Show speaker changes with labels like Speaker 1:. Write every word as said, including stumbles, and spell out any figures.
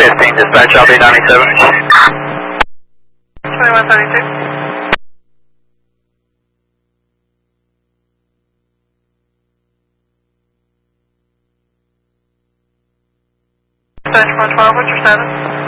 Speaker 1: fifteen, dispatch, I'll be ninety-seven.
Speaker 2: twenty-one thirty-two. Dispatch one twelve, what's your status?